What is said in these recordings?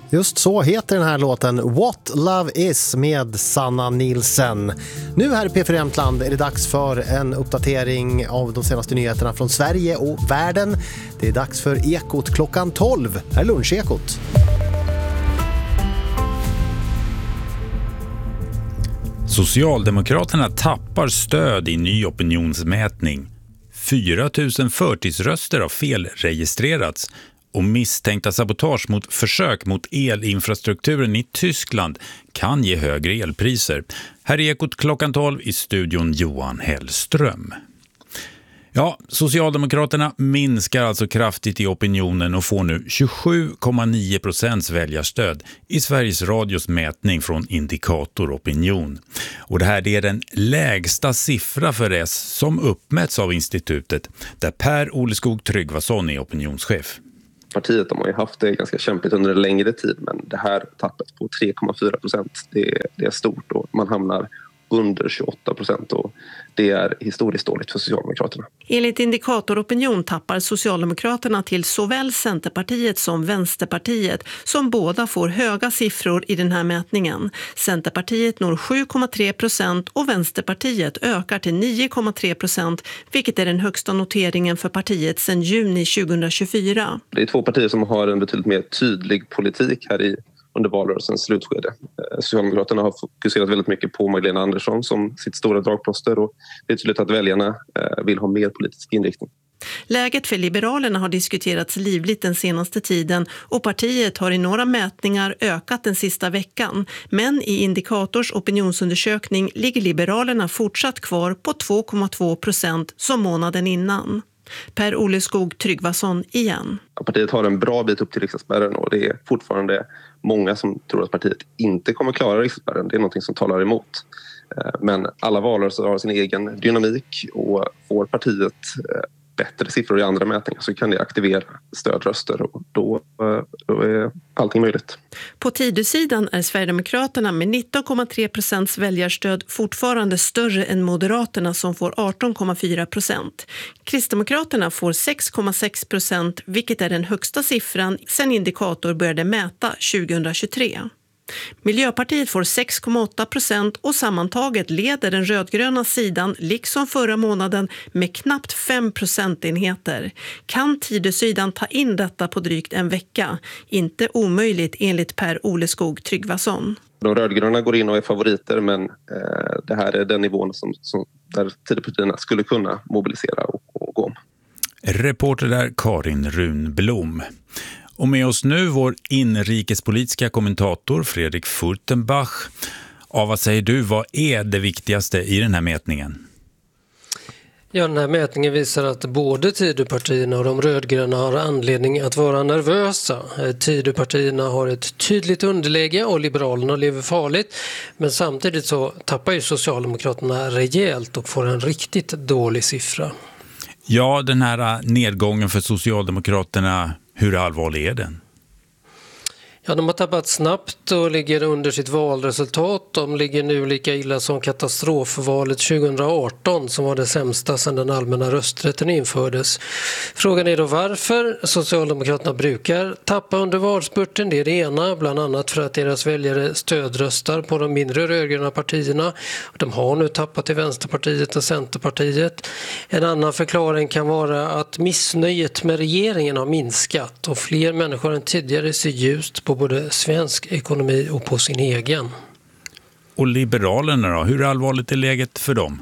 Just så heter den här låten What Love Is med Sanna Nilsen. Nu här i P4 Jämtland är det dags för en uppdatering av de senaste nyheterna från Sverige och världen. Det är dags för Ekot klockan 12. Här är Lunchekot. Socialdemokraterna tappar stöd i ny opinionsmätning. 4 000 förtidsröster har felregistrerats och misstänkta sabotage mot försök mot elinfrastrukturen i Tyskland kan ge högre elpriser. Här är Ekot klockan 12 i studion Johan Hellström. Ja, Socialdemokraterna minskar alltså kraftigt i opinionen och får nu 27,9% väljarstöd i Sveriges Radios mätning från Indikator Opinion. Och det här är den lägsta siffra för S som uppmätts av institutet, där Per Oleskog Tryggvason är opinionschef. Partiet har ju haft det ganska kämpigt under en längre tid, men det här tappet på 3,4%, det är stort och man hamnar under 28% och det är historiskt dåligt för Socialdemokraterna. Enligt Indikator Opinion tappar Socialdemokraterna till såväl Centerpartiet som Vänsterpartiet, som båda får höga siffror i den här mätningen. Centerpartiet når 7,3% och Vänsterpartiet ökar till 9,3%, vilket är den högsta noteringen för partiet sedan juni 2024. Det är två partier som har en betydligt mer tydlig politik här under valrörelsens slutskede. Socialdemokraterna har fokuserat väldigt mycket på Magdalena Andersson som sitt stora dragplåster och det är tydligt att väljarna vill ha mer politisk inriktning. Läget för Liberalerna har diskuterats livligt den senaste tiden och partiet har i några mätningar ökat den sista veckan. Men i Indikators opinionsundersökning ligger Liberalerna fortsatt kvar på 2,2% som månaden innan. Per Oleskog Tryggvason igen. Partiet har en bra bit upp till riksdagsspärren och det är fortfarande många som tror att partiet inte kommer klara riksdagsspärren. Det är något som talar emot. Men alla valrörelser har sin egen dynamik och får partiet bättre siffror i andra mätningar så kan det aktivera stödröster och då är allting möjligt. På Tidösidan är Sverigedemokraterna med 19,3% väljarstöd fortfarande större än Moderaterna som får 18,4%. Kristdemokraterna får 6,6%, vilket är den högsta siffran sedan Indikator började mäta 2023. Miljöpartiet får 6,8% och sammantaget leder den rödgröna sidan liksom förra månaden med knappt 5 procentenheter. Kan Tidösidan ta in detta på drygt en vecka? Inte omöjligt enligt Per Oleskog Tryggvason. De rödgröna går in och är favoriter men det här är den nivån som där Tidöpartierna skulle kunna mobilisera och gå om. Reporter där Karin Runblom. Och med oss nu vår inrikespolitiska kommentator Fredrik Furtenbach. Vad säger du, vad är det viktigaste i den här mätningen? Ja, den här mätningen visar att både Tidöpartierna och de rödgröna har anledning att vara nervösa. Tidöpartierna har ett tydligt underläge och Liberalerna lever farligt. Men samtidigt så tappar ju Socialdemokraterna rejält och får en riktigt dålig siffra. Ja, den här nedgången för Socialdemokraterna, hur allvarlig är den? Ja, de har tappat snabbt och ligger under sitt valresultat. De ligger nu lika illa som katastrofvalet 2018 som var det sämsta sedan den allmänna rösträtten infördes. Frågan är då varför. Socialdemokraterna brukar tappa under valspurten, det är det ena. Bland annat för att deras väljare stödröstar på de mindre rödgröna partierna. De har nu tappat till Vänsterpartiet och Centerpartiet. En annan förklaring kan vara att missnöjet med regeringen har minskat och fler människor än tidigare ser ljust på både svensk ekonomi och på sin egen. Och Liberalerna då? Hur allvarligt är läget för dem?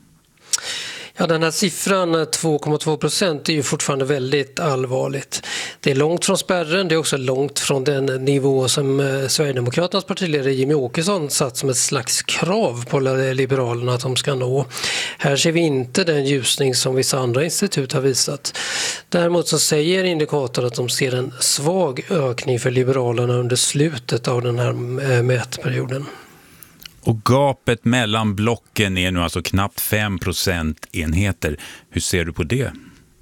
Ja, den här siffran 2,2% är ju fortfarande väldigt allvarligt. Det är långt från spärren, det är också långt från den nivå som Sverigedemokraternas partiledare Jimmie Åkesson satt som ett slags krav på Liberalerna att de ska nå. Här ser vi inte den ljusning som vissa andra institut har visat. Däremot så säger Indikator att de ser en svag ökning för Liberalerna under slutet av den här mätperioden. Och gapet mellan blocken är nu alltså knappt 5 procentenheter. Hur ser du på det?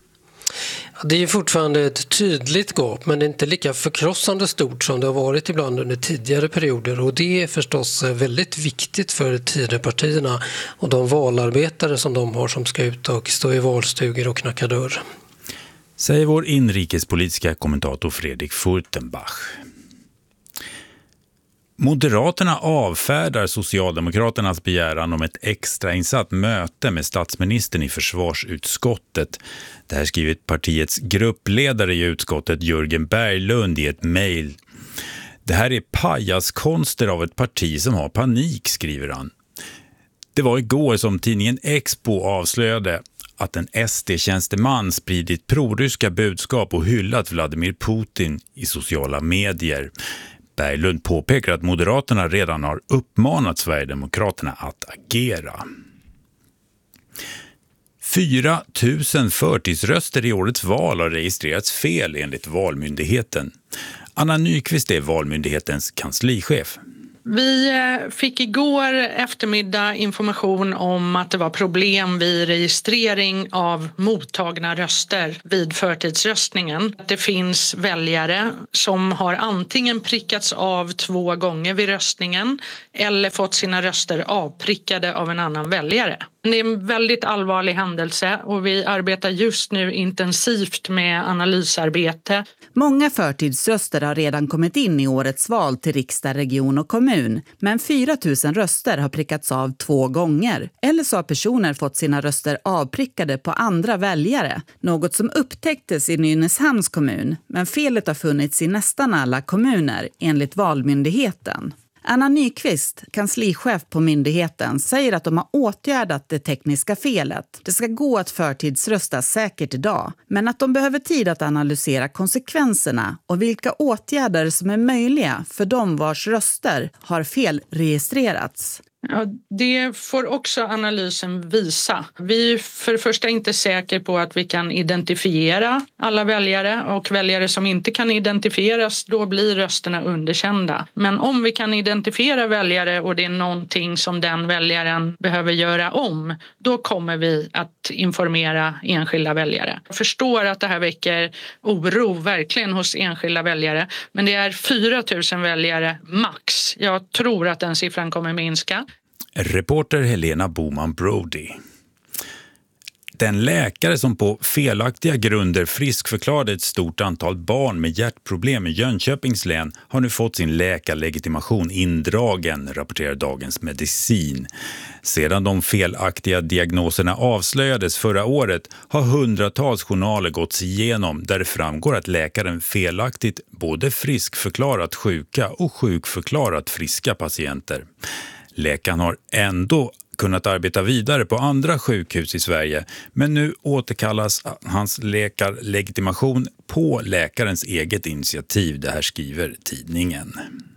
Det är fortfarande ett tydligt gap, men det är inte lika förkrossande stort som det har varit ibland under tidigare perioder. Och det är förstås väldigt viktigt för Tidöpartierna och de valarbetare som de har som ska ut och stå i valstugor och knacka dörr. Säger vår inrikespolitiska kommentator Fredrik Furtenbach. Moderaterna avfärdar Socialdemokraternas begäran om ett extrainsatt möte med statsministern i försvarsutskottet. Det här skriver partiets gruppledare i utskottet Jörgen Berglund i ett mejl. Det här är pajaskonster av ett parti som har panik, skriver han. Det var igår som tidningen Expo avslöjade att en SD-tjänsteman spridit proryska budskap och hyllat Vladimir Putin i sociala medier. Berglund påpekar att Moderaterna redan har uppmanat Sverigedemokraterna att agera. 4 000 förtidsröster i årets val har registrerats fel enligt Valmyndigheten. Anna Nyqvist är Valmyndighetens kanslichef. Vi fick igår eftermiddag information om att det var problem vid registrering av mottagna röster vid förtidsröstningen. Det finns väljare som har antingen prickats av 2 gånger vid röstningen eller fått sina röster avprickade av en annan väljare. Det är en väldigt allvarlig händelse och vi arbetar just nu intensivt med analysarbete. Många förtidsröster har redan kommit in i årets val till riksdag, region och kommun. Men 4 000 röster har prickats av 2 gånger. Eller så har personer fått sina röster avprickade på andra väljare. Något som upptäcktes i Nynäshamns kommun. Men felet har funnits i nästan alla kommuner enligt Valmyndigheten. Anna Nyqvist, kanslichef på myndigheten, säger att de har åtgärdat det tekniska felet. Det ska gå att förtidsrösta säkert idag, men att de behöver tid att analysera konsekvenserna och vilka åtgärder som är möjliga för de vars röster har felregistrerats. Ja, det får också analysen visa. Vi är för det första inte säkra på att vi kan identifiera alla väljare och väljare som inte kan identifieras, då blir rösterna underkända. Men om vi kan identifiera väljare och det är någonting som den väljaren behöver göra om, då kommer vi att informera enskilda väljare. Jag förstår att det här väcker oro verkligen hos enskilda väljare, men det är 4 000 väljare max. Jag tror att den siffran kommer minska. Reporter Helena Boman Brody. Den läkare som på felaktiga grunder friskförklarade ett stort antal barn med hjärtproblem i Jönköpings län har nu fått sin läkarlegitimation indragen, rapporterar Dagens Medicin. Sedan de felaktiga diagnoserna avslöjades förra året har hundratals journaler gåtts igenom där det framgår att läkaren felaktigt både friskförklarat sjuka och sjukförklarat friska patienter. Läkaren har ändå kunnat arbeta vidare på andra sjukhus i Sverige, men nu återkallas hans läkarlegitimation på läkarens eget initiativ, det här skriver tidningen.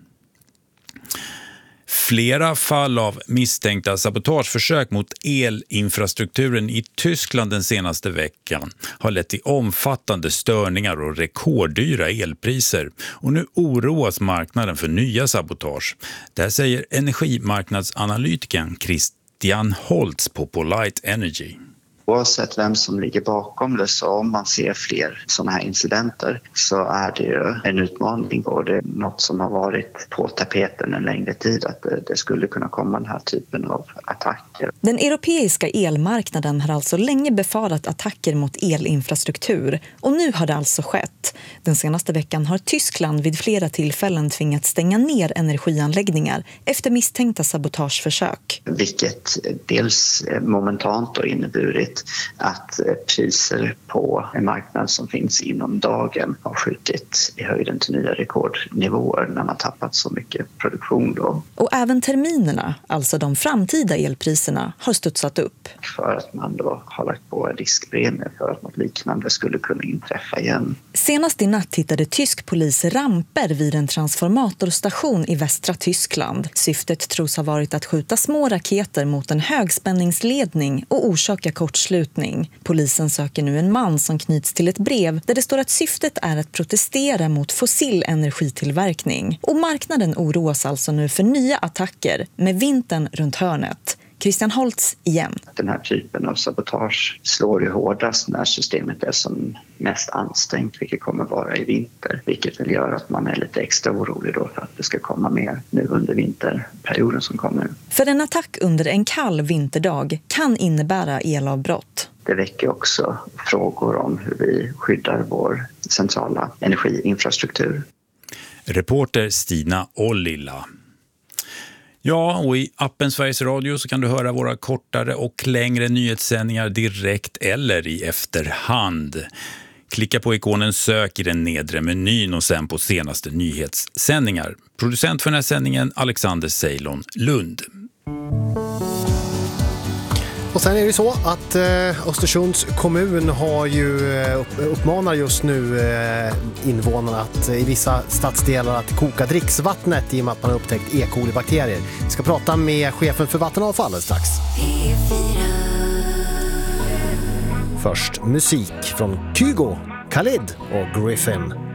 Flera fall av misstänkta sabotageförsök mot elinfrastrukturen i Tyskland den senaste veckan har lett till omfattande störningar och rekorddyra elpriser. Och nu oroas marknaden för nya sabotage. Det här säger energimarknadsanalytikern Christian Holtz på Polite Energy. Oavsett vem som ligger bakom det, så om man ser fler sådana här incidenter så är det ju en utmaning och det är något som har varit på tapeten en längre tid att det skulle kunna komma den här typen av attacker. Den europeiska elmarknaden har alltså länge befarat attacker mot elinfrastruktur och nu har det alltså skett. Den senaste veckan har Tyskland vid flera tillfällen tvingats stänga ner energianläggningar efter misstänkta sabotageförsök. Vilket dels momentant har inneburit att priser på en marknad som finns inom dagen har skjutit i höjden till nya rekordnivåer när man tappat så mycket produktion då. Och även terminerna, alltså de framtida elpriserna, har studsat upp. För att man då har lagt på en riskpremie för att något liknande skulle kunna inträffa igen. Senast i natt hittade tysk polis ramper vid en transformatorstation i västra Tyskland. Syftet tros ha varit att skjuta små raketer mot en högspänningsledning och orsaka kortslutning. Polisen söker nu en man som knyts till ett brev där det står att syftet är att protestera mot fossil energitillverkning. Och marknaden oroas alltså nu för nya attacker med vintern runt hörnet. Christian Holtz igen. Den här typen av sabotage slår ju hårdast när systemet är som mest ansträngt, vilket kommer vara i vinter. Vilket vill göra att man är lite extra orolig då för att det ska komma mer nu under vinterperioden som kommer. För en attack under en kall vinterdag kan innebära elavbrott. Det väcker också frågor om hur vi skyddar vår centrala energiinfrastruktur. Reporter Stina Ollila. Ja, och i appen Sveriges Radio så kan du höra våra kortare och längre nyhetssändningar direkt eller i efterhand. Klicka på ikonen sök i den nedre menyn och sen på senaste nyhetssändningar. Producent för den här sändningen Alexander Ceylon Lund. Och sen är det så att Östersunds kommun har ju uppmanar just nu invånarna att i vissa stadsdelar att koka dricksvattnet i och med att man har upptäckt E. coli-bakterier. Vi ska prata med chefen för vattenavfallet strax. Först musik från Kygo, Khalid och Griffin.